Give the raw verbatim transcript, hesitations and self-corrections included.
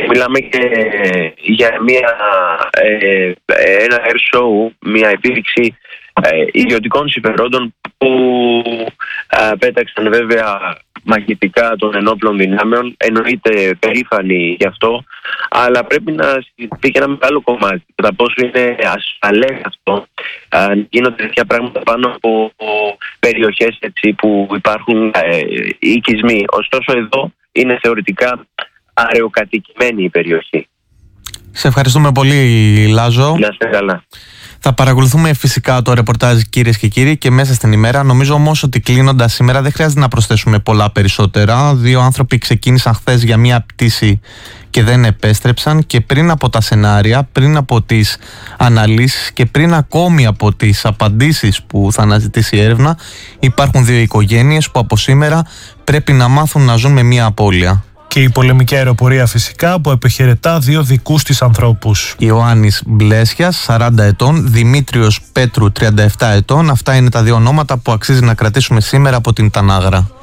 μιλάμε και για μια, ε, ένα air show, μια επίδειξη ε, ιδιωτικών συμφερόντων που ε, πέταξαν βέβαια μαχητικά των ενόπλων δυνάμεων. Εννοείται περήφανοι γι' αυτό, αλλά πρέπει να συζητηθεί και ένα μεγάλο κομμάτι κατά πόσο είναι ασφαλές αυτό, αν γίνονται τέτοια πράγματα πάνω από περιοχές έτσι, που υπάρχουν ε, οικισμοί. Ωστόσο εδώ είναι θεωρητικά αραιοκατοικημένη η περιοχή. Σε ευχαριστούμε πολύ, Λάζο. Να είστε καλά. Θα παρακολουθούμε φυσικά το ρεπορτάζ, κυρίες και κύριοι, και μέσα στην ημέρα. Νομίζω όμως ότι κλείνοντας σήμερα δεν χρειάζεται να προσθέσουμε πολλά περισσότερα. Δύο άνθρωποι ξεκίνησαν χθες για μία πτήση και δεν επέστρεψαν, και πριν από τα σενάρια, πριν από τις αναλύσεις και πριν ακόμη από τις απαντήσεις που θα αναζητήσει η έρευνα, υπάρχουν δύο οικογένειες που από σήμερα πρέπει να μάθουν να ζουν με μία απώλεια. Και η πολεμική αεροπορία φυσικά που αποχαιρετά δύο δικούς της ανθρώπους. Ιωάννης Μπλέσιας, σαράντα ετών, Δημήτριος Πέτρου, τριάντα επτά ετών. Αυτά είναι τα δύο ονόματα που αξίζει να κρατήσουμε σήμερα από την Τανάγρα.